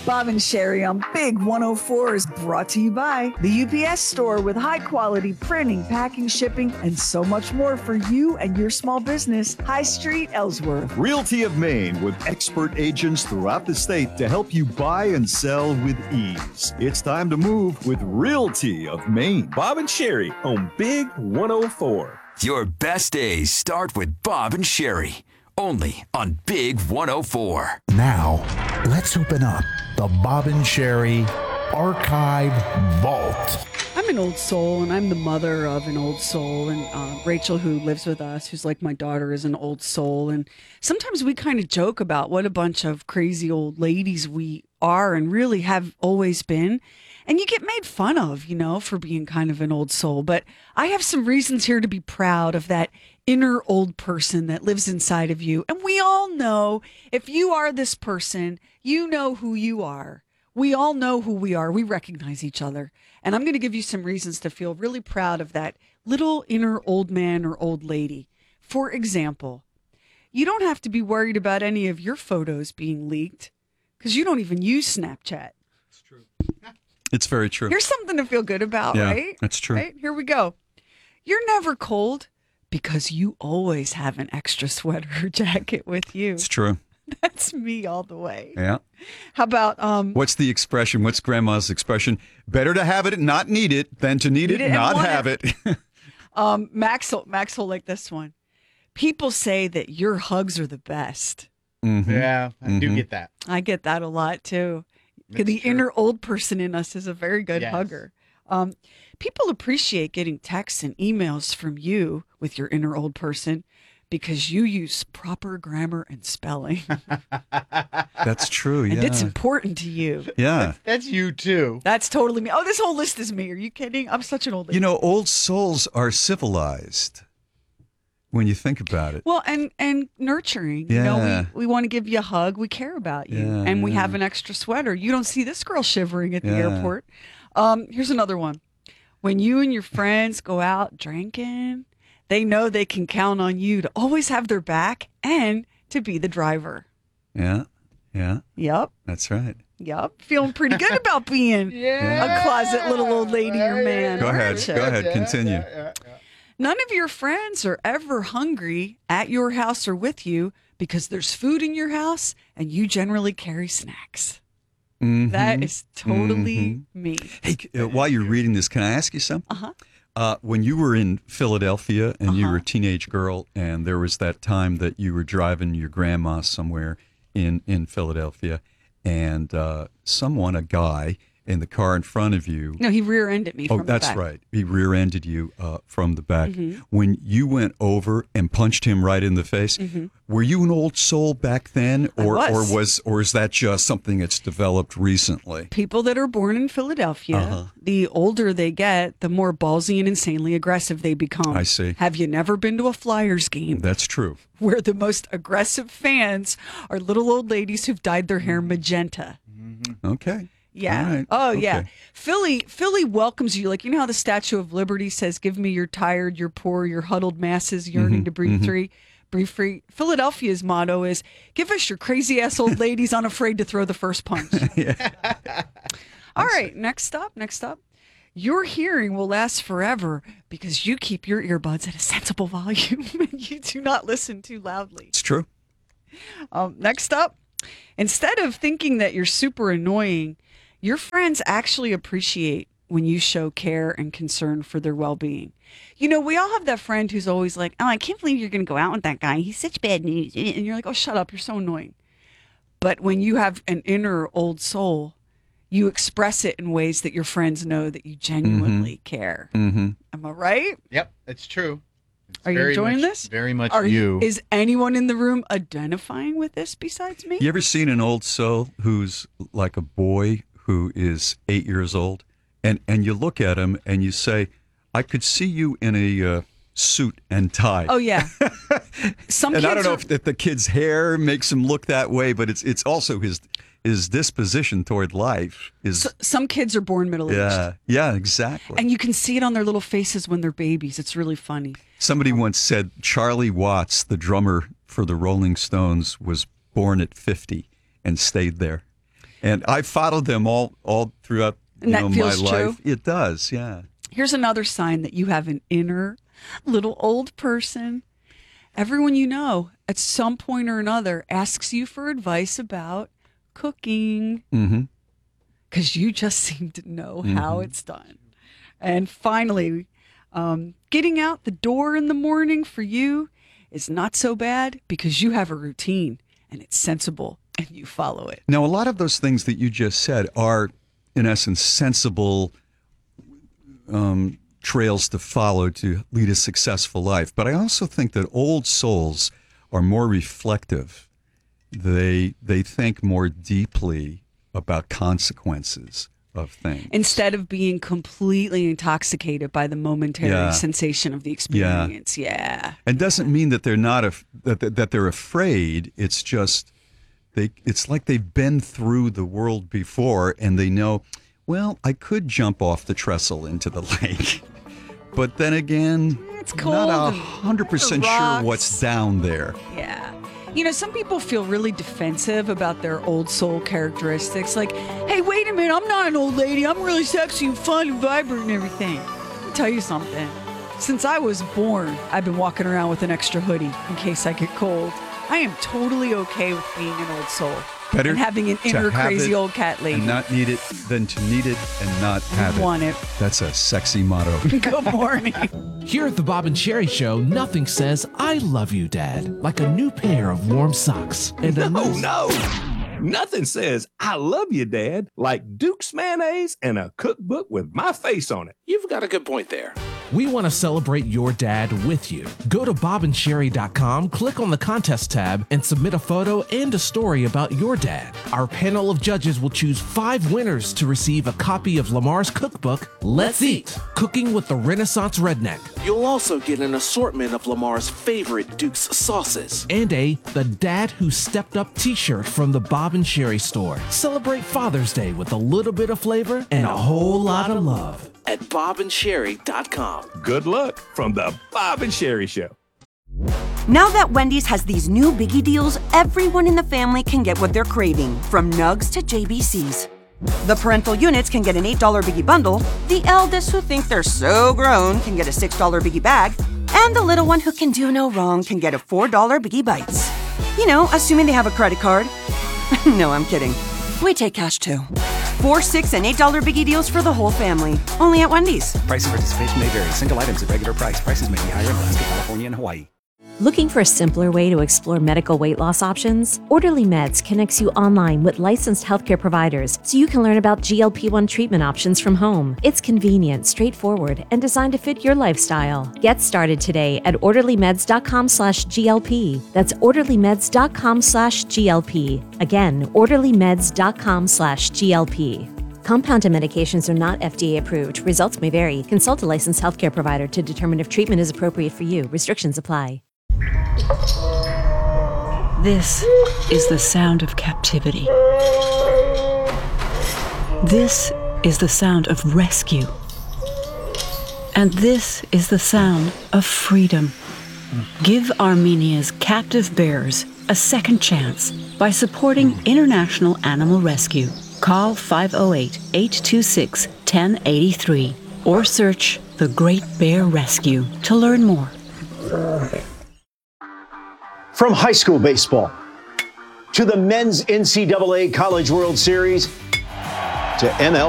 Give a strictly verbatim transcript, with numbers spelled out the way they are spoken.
Bob and Sherry on Big one oh four is brought to you by the U P S store with high quality printing, packing, shipping, and so much more for you and your small business. High Street, Ellsworth. Realty of Maine with expert agents throughout the state to help you buy and sell with ease. It's time to move with Realty of Maine. Bob and Sherry on Big one oh four. Your best days start with Bob and Sherry. Only on Big one oh four. Now, let's open up the Bob and Sherry Archive Vault. I'm an old soul, and I'm the mother of an old soul. And uh, Rachel, who lives with us, who's like my daughter, is an old soul. And sometimes we kind of joke about what a bunch of crazy old ladies we are and really have always been. And you get made fun of, you know, for being kind of an old soul. But I have some reasons here to be proud of that inner old person that lives inside of you. And we all know if you are this person, you know who you are. We all know who we are. We recognize each other. And I'm going to give you some reasons to feel really proud of that little inner old man or old lady. For example, you don't have to be worried about any of your photos being leaked because you don't even use Snapchat. It's true. It's very true. Here's something to feel good about, yeah, right? That's true. Right? Here we go. You're never cold because you always have an extra sweater or jacket with you. It's true. That's me all the way. Yeah. How about um what's the expression? What's grandma's expression? Better to have it and not need it than to need, need it and not want have it. it. um Max will, Max will like this one. People say that your hugs are the best. Mm-hmm. Yeah, I mm-hmm. do get that. I get that a lot too. That's the true. inner old person in us is a very good Yes. hugger. Um, people appreciate getting texts and emails from you with your inner old person because you use proper grammar and spelling. That's true. And Yeah. it's important to you. Yeah. That's you too. That's totally me. Oh, this whole list is me. Are you kidding? I'm such an old lady. You know, old souls are civilized when you think about it. Well, and and nurturing. You know, Yeah. we, we want to give you a hug. We care about you. Yeah, and we yeah. have an extra sweater. You don't see this girl shivering at the Yeah. airport. Um, here's another one. When you and your friends go out drinking, they know they can count on you to always have their back and to be the driver. Yeah. Yeah. Yep. That's right. Yep. Feeling pretty good about being a closet little old lady or man. Go ahead. aren't you? Go ahead. Continue. None of your friends are ever hungry at your house or with you because there's food in your house and you generally carry snacks. Mhm. That is totally Mhm. me. Hey, uh, while you're reading this, can I ask you something? Uh-huh. Uh, when you were in Philadelphia and you Uh-huh. were a teenage girl, and there was that time that you were driving your grandma somewhere in, in Philadelphia, and uh, someone, a guy, in the car in front of you. No, he rear-ended me Oh, from that's the back. right. He rear-ended you uh, from the back. Mhm. When you went over and punched him right in the face, Mhm. were you an old soul back then, I or was. or was or is that just something that's developed recently? People that are born in Philadelphia, Uh-huh. the older they get, the more ballsy and insanely aggressive they become. I see. Have you never been to a Flyers game That's true. where the most aggressive fans are little old ladies who've dyed their hair magenta? Okay. Yeah. All right. Oh, yeah. Okay. Philly, Philly welcomes you. Like, you know how the Statue of Liberty says, "Give me your tired, your poor, your huddled masses yearning Mhm, to breathe mhm. free." Breathe free. Philadelphia's motto is, "Give us your crazy ass old ladies unafraid to throw the first punch." All right. Next up. Next up. Your hearing will last forever because you keep your earbuds at a sensible volume and you do not listen too loudly. It's true. Um, next up, instead of thinking that you're super annoying, your friends actually appreciate when you show care and concern for their well-being. You know, we all have that friend who's always like, "Oh, I can't believe you're going to go out with that guy. He's such bad news." And you're like, "Oh, shut up. You're so annoying." But when you have an inner old soul, you express it in ways that your friends know that you genuinely care. Mm-hmm. Am I right? Yep, it's true. It's Are you very enjoying much- this? Very much Are you. Is anyone in the room identifying with this besides me? You ever seen an old soul who's like a boy who is eight years old, and and you look at him and you say, "I could see you in a uh, suit and tie." Oh yeah. Some and kids I don't know are, if, if the kid's hair makes him look that way, but it's it's also his his disposition toward life is. s- some kids are born middle aged. Yeah, yeah, exactly. And you can see it on their little faces when they're babies. It's really funny. Somebody once said Charlie Watts, the drummer for the Rolling Stones, was born at fifty and stayed there. And I followed them all all throughout And you that know, feels my true? life. It does, yeah. Here's another sign that you have an inner little old person. Everyone you know at some point or another asks you for advice about cooking Mm-hmm. because you just seem to know how it's done. And finally, um, getting out the door in the morning for you is not so bad because you have a routine and it's sensible and you follow it. Now, a lot of those things that you just said are, in essence, sensible um, trails to follow to lead a successful life. But I also think that old souls are more reflective. They they think more deeply about consequences of things. Instead of being completely intoxicated by the momentary Yeah. sensation of the experience. Yeah. It doesn't mean that they're not af- that that that they're afraid. It's just they. It's like they've been through the world before, and they know. Well, I could jump off the trestle into the lake, but then again, It's cold not a and hundred percent the sure rocks. what's down there. Yeah. You know, some people feel really defensive about their old soul characteristics. Like, hey, wait a minute, I'm not an old lady. I'm really sexy and fun and vibrant and everything. Let me tell you something. Since I was born, I've been walking around with an extra hoodie in case I get cold. I am totally okay with being an old soul. Better and having an to inner have crazy it old cat lady. and not need it than to need it and not have it. Want it. That's a sexy motto. Good morning. Here at the Bob and Sherry Show, nothing says I love you, Dad, like a new pair of warm socks. And a No, new- no. Nothing says I love you, Dad, like Duke's mayonnaise and a cookbook with my face on it. You've got a good point there. We want to celebrate your dad with you. Go to bob and sherry dot com, click on the contest tab, and submit a photo and a story about your dad. Our panel of judges will choose five winners to receive a copy of Lamar's cookbook, Let's Eat, Cooking with the Renaissance Redneck, You'll also get an assortment of Lamar's favorite Duke's sauces. and a The Dad Who Stepped Up t-shirt from the Bob and Sherry store. Celebrate Father's Day with a little bit of flavor and a whole lot of love. At bob and sherry dot com. Good luck from the Bob and Sherry Show. Now that Wendy's has these new biggie deals, everyone in the family can get what they're craving, from nugs to J B Cs. The parental units can get an eight dollar biggie bundle, the eldest who think they're so grown can get a six dollar biggie bag, and the little one who can do no wrong can get a four dollar biggie bites. You know, assuming they have a credit card. No, I'm kidding. We take cash too. Four, six, and eight dollar biggie deals for the whole family. Only at Wendy's. Price and participation may vary. Single items at regular price. Prices may be higher in Alaska, California, and Hawaii. Looking for a simpler way to explore medical weight loss options? Orderly Meds connects you online with licensed healthcare providers so you can learn about G L P one treatment options from home. It's convenient, straightforward, and designed to fit your lifestyle. Get started today at orderlymeds dot com slash G L P. That's orderlymeds dot com slash G L P. Again, orderlymeds dot com slash G L P. Compounded medications are not F D A approved. Results may vary. Consult a licensed healthcare provider to determine if treatment is appropriate for you. Restrictions apply. This is the sound of captivity. This is the sound of rescue. And this is the sound of freedom. Give Armenia's captive bears a second chance by supporting International Animal Rescue. Call five oh eight, eight two six, one oh eight three or search The Great Bear Rescue to learn more. From high school baseball to the men's N C double A College World Series to M L